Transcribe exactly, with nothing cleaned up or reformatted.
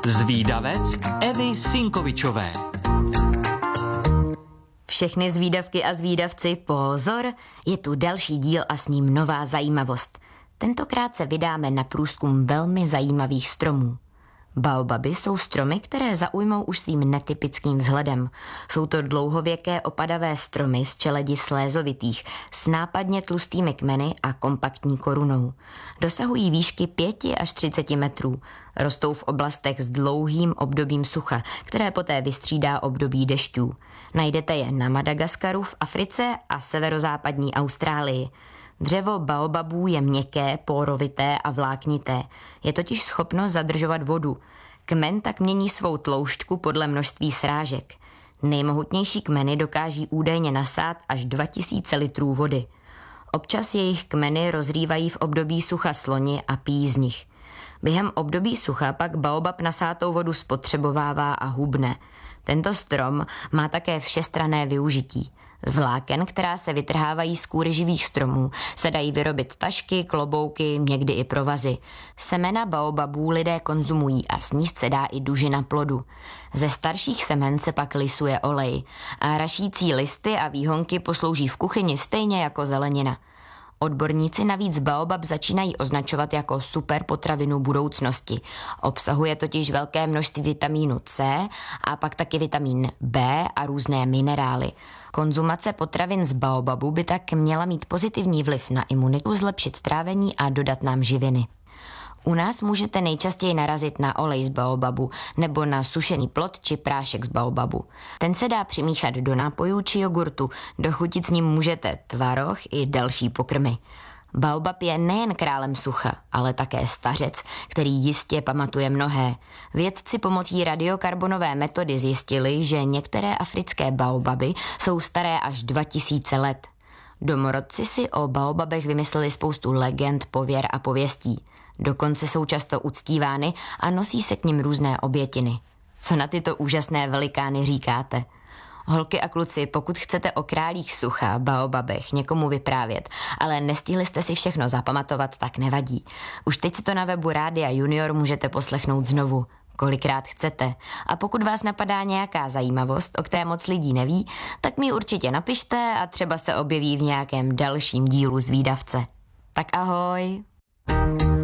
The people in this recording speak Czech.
Zvídavec Evy Sinkovičové. Všechny zvídavky a zvídavci, pozor, je tu další díl a s ním nová zajímavost. Tentokrát se vydáme na průzkum velmi zajímavých stromů. Baobaby jsou stromy, které zaujmou už svým netypickým vzhledem. Jsou to dlouhověké opadavé stromy z čeledi slézovitých, s nápadně tlustými kmeny a kompaktní korunou. Dosahují výšky pět až třicet metrů. Rostou v oblastech s dlouhým obdobím sucha, které poté vystřídá období dešťů. Najdete je na Madagaskaru, v Africe a severozápadní Austrálii. Dřevo baobabů je měkké, pórovité a vláknité. Je totiž schopno zadržovat vodu. Kmen tak mění svou tloušťku podle množství srážek. Nejmohutnější kmeny dokáží údajně nasát až dva tisíce litrů vody. Občas jejich kmeny rozrývají v období sucha sloni a pijí z nich. Během období sucha pak baobab nasátou vodu spotřebovává a hubne. Tento strom má také všestranné využití. Z vláken, která se vytrhávají z kůry živých stromů, se dají vyrobit tašky, klobouky, někdy i provazy. Semena baobabů lidé konzumují a sníst se dá i dužina plodu. Ze starších semen se pak lisuje olej a rašící listy a výhonky poslouží v kuchyni stejně jako zelenina. Odborníci navíc baobab začínají označovat jako superpotravinu budoucnosti. Obsahuje totiž velké množství vitamínu C a pak taky vitamín B a různé minerály. Konzumace potravin z baobabu by tak měla mít pozitivní vliv na imunitu, zlepšit trávení a dodat nám živiny. U nás můžete nejčastěji narazit na olej z baobabu nebo na sušený plod či prášek z baobabu. Ten se dá přimíchat do nápojů či jogurtu, dochutit s ním můžete tvaroh i další pokrmy. Baobab je nejen králem sucha, ale také stařec, který jistě pamatuje mnohé. Vědci pomocí radiokarbonové metody zjistili, že některé africké baobaby jsou staré až dva tisíce let. Domorodci si o baobabech vymysleli spoustu legend, pověr a pověstí. Dokonce jsou často uctívány a nosí se k nim různé obětiny. Co na tyto úžasné velikány říkáte? Holky a kluci, pokud chcete o králích sucha, baobabech někomu vyprávět, ale nestihli jste si všechno zapamatovat, tak nevadí. Už teď si to na webu Rádia Junior můžete poslechnout znovu, kolikrát chcete. A pokud vás napadá nějaká zajímavost, o které moc lidí neví, tak mi určitě napište a třeba se objeví v nějakém dalším dílu Zvídavce. Tak ahoj!